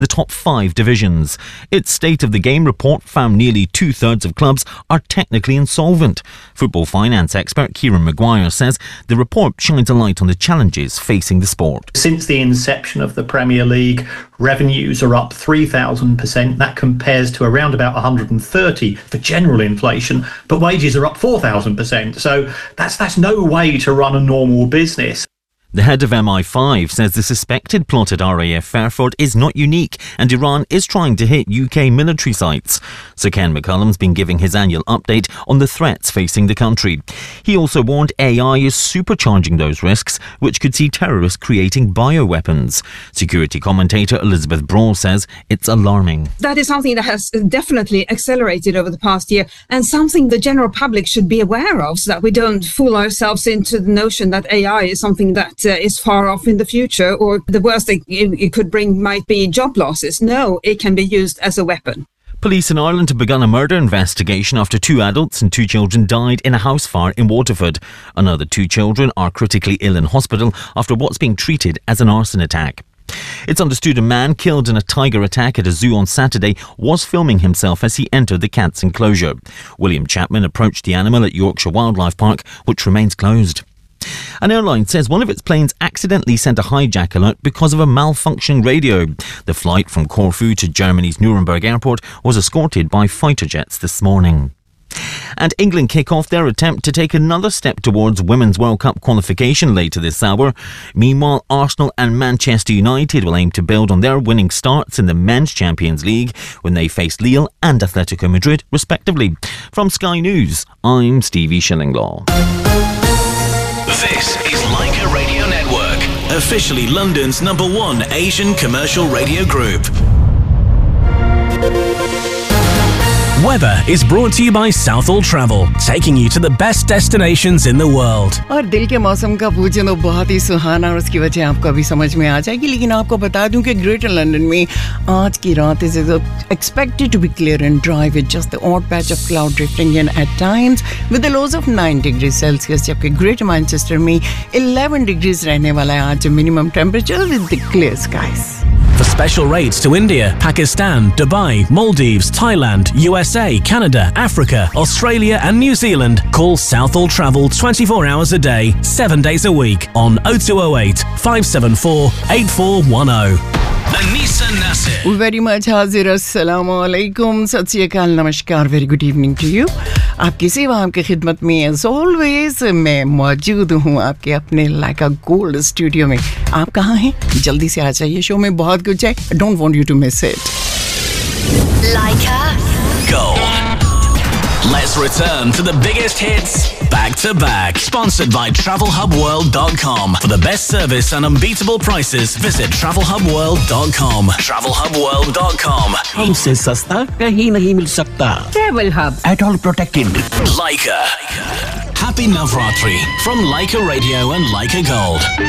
the top 5 divisions. Its State of the Game report found nearly 2/3 of clubs are technically insolvent. Football finance expert Kieran Maguire says the report shines a light on the challenges facing the sport. Since the inception of the Premier League, revenues are up 3,000%. That compares to around about 130 for general inflation, but wages are up 4,000%. So that's no way to run a normal business. The head of MI5 says the suspected plot at RAF Fairford is not unique and Iran is trying to hit UK military sites. Sir Ken McCullum's been giving his annual update on the threats facing the country. He also warned AI is supercharging those risks, which could see terrorists creating bioweapons. Security commentator Elizabeth Brawl says it's alarming. That is something that has definitely accelerated over the past year and something the general public should be aware of, so that we don't fool ourselves into the notion that AI is something that is far off in the future, or the worst it could bring might be job losses. No, it can be used as a weapon. Police in Ireland have begun a murder investigation after 2 adults and 2 children died in a house fire in Waterford. Another 2 children are critically ill in hospital after what's being treated as an arson attack. It's understood a man killed in a tiger attack at a zoo on Saturday was filming himself as he entered the cat's enclosure. William Chapman approached the animal at Yorkshire Wildlife Park, which remains closed. An airline says one of its planes accidentally sent a hijack alert because of a malfunctioning radio. The flight from Corfu to Germany's Nuremberg airport was escorted by fighter jets this morning. And England kick off their attempt to take another step towards Women's World Cup qualification later this hour. Meanwhile, Arsenal and Manchester United will aim to build on their winning starts in the Men's Champions League when they face Lille and Atletico Madrid, respectively. From Sky News, I'm Stevie Shillinglaw. This is Leica Radio Network, officially London's #1 Asian commercial radio group. Weather is brought to you by Southall Travel, taking you to the best destinations in the world. और दिल के मौसम का पूछें तो बहुत ही सुहाना और उसकी वजह आपको अभी समझ में आ जाएगी, लेकिन आपको बता दूं कि ग्रेटर लंदन में आज की रात is expected to be clear and dry with just the odd patch of cloud drifting in at times with the lows of 9 degrees Celsius, जबकि ग्रेटर मैनचेस्टर में 11 degrees रहने वाला है आज minimum temperature with the clear skies. For special rates to India, Pakistan, Dubai, Maldives, Thailand, USA, Canada, Africa, Australia and New Zealand, call Southall Travel 24 hours a day, 7 days a week on 0208 574 8410. Anisa Nasir. Very much Hazir. Assalamu alaikum. Sat Sri Akal. Namaskar. Very good evening to you. आपकी सेवा आपकी खिदमत में as always मैं मौजूद हूँ आपके अपने Leica Gold स्टूडियो में. आप कहाँ हैं? जल्दी से आ जाइए, शो में बहुत कुछ है. I don't want you to miss it. Leica Gold. Let's return to the biggest hits back to back. Sponsored by TravelHubWorld.com. For the best service and unbeatable prices, visit TravelHubWorld.com. TravelHubWorld.com. हमसे सस्ता कहीं नहीं मिल सकता. Travel Hub. At all protected. Leica. Happy Navratri from Leica Radio and Leica Gold.